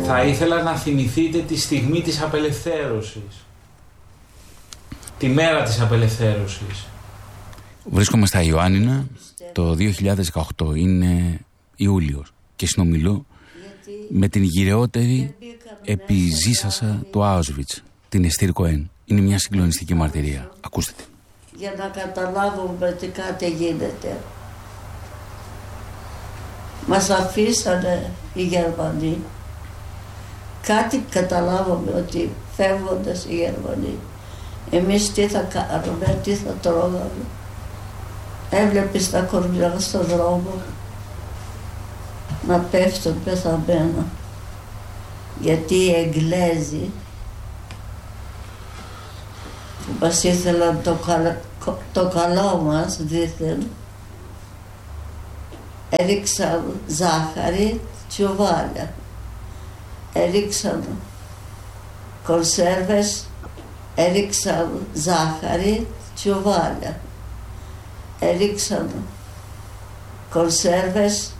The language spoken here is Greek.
Θα ήθελα να θυμηθείτε τη στιγμή της απελευθέρωσης. Τη μέρα της απελευθέρωσης. Βρίσκομαι στα Ιωάννινα το 2018, είναι Ιούλιος, και συνομιλώ με την γυρεότερη επιζήσασα του Auschwitz, την Εστίρ Κοέν. Είναι μια συγκλονιστική μαρτυρία. Ακούστε την. Για να καταλάβουμε τι κάτι γίνεται. Μας αφήσανε οι Γερμανοί. Κάτι καταλάβαμε ότι φεύγοντας οι Γερμανοί, εμείς τι θα κάνουμε, τι θα τρώγαμε. Έβλεπες τα κορμιά στον δρόμο να πέφτουν πεθαμένα. Γιατί οι Εγγλέζοι που μας ήθελαν το καλό μας δήθεν, έριξαν ζάχαρη, τσουβάλια, έριξαν κονσέρβες, έριξαν ζάχαρη, τσουβάλια, έριξαν κονσέρβες,